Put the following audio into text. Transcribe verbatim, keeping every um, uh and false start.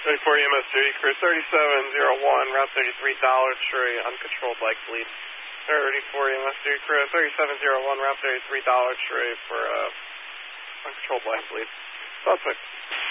thirty-four E M S duty crew, thirty-seven oh one, Route thirty-three, Dollar Tree, uncontrolled bike bleed. thirty-four E M S duty crew, thirty-seven oh one, Route thirty-three, Dollar Tree for uh, uncontrolled bike bleed. Suspect.